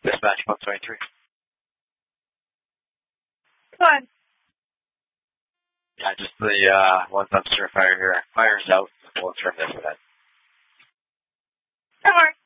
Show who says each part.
Speaker 1: Dispatch 123.
Speaker 2: Go on.
Speaker 1: Yeah, just the one dumpster fire here. Fire's out. The bullets from this event.
Speaker 2: Don't worry.